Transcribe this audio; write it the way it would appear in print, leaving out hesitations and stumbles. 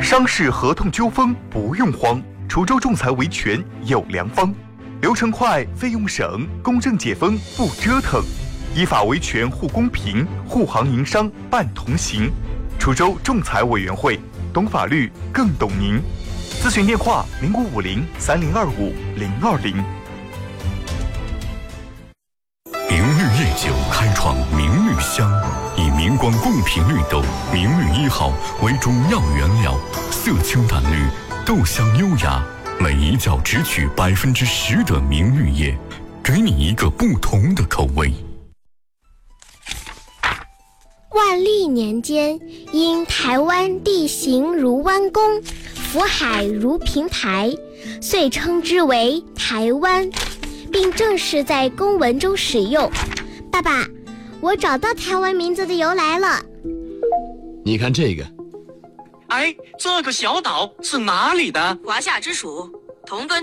商事合同纠纷不用慌，滁州仲裁维权有良方，流程快，费用省，公正解封不折腾，依法维权护公平，护行营商伴同行。滁州仲裁委员会，懂法律更懂您。咨询电话05503025-020。 明绿夜酒开创明绿香，以明光贡品绿豆明绿1号为主要原料，色清淡绿，豆香优雅，每一窖只取10%的明绿叶，给你一个不同的口味。 万历年间，因台湾地形如弯弓，福海如平台，遂称之为台湾，并正式在公文中使用。爸爸，我找到台湾名字的由来了。 你看这个， 哎，这个小岛是哪里的？ 华夏之属，同根